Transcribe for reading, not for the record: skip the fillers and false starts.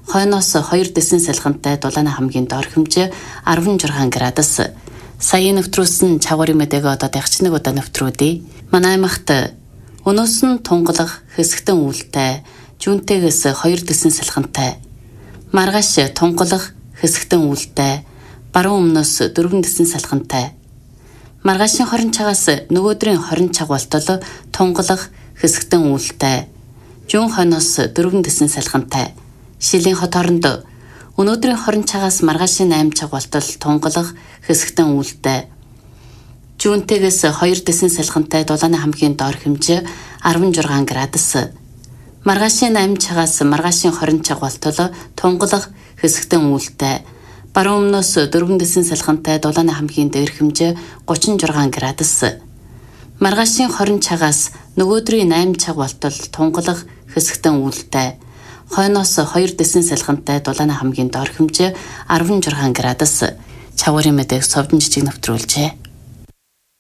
Хойноос 2 дэсэн салхинтай дулааны хамгийн доор хэмжээ 16 градус. Саяын нэвтрүүлсэн чавгарын мэдээг одоо дагчныг удаа нэвтрүүлье. Манай аймагт өнөөс нь тунгалах хэсэгтэн үүлтэй, жүнтэйгээс 2 дэсэн салхинтай. Маргааш тунгалах хэсэгтэн үүлтэй, баруун өмнөөс 4 дэсэн салхинтай. Маргаашийн хорин цагаас нөгөөдрийн хорин цаг болтол тунгалах хэсэгтэн үүлтэй, жүүн хойноос 4 дэсэн салхинтай. Шилийн хот оронд өнөөдрийн хорин цагаас маргаашийн 8 цаг болтол тунгалах хэсэгтэн үүлтэй, жүнтэйгээс 2 дэсэн салхинтай дулааны хамгийн доор хэмжээ 16 градус. Маргаашийн 8 цагаас маргаашийн 20 цаг болтол тунгалах хэсэгтэн үүлтэй, баруун өмнөөс 4 дэсэн салхинтай дулааны хамгийн дээр хэмжээ 36 градус. Маргаашийн 20 цагаас нөгөөдрийн 8 цаг болтол тунгалах хэсэгтэн үүлтэй, хойноос 2 дэсэн салхинтай дулааны хамгийн доор хэмжээ 16 градус. Чавгарын мэдээг совдон жижиг нэвтрүүлжээ.